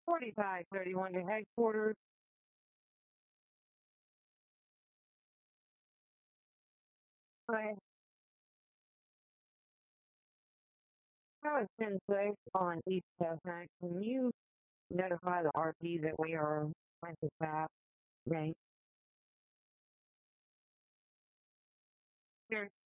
4531 to headquarters. I have a 10-6 on East Chestnut. Can you notify the RP that we are going to stop? Thanks.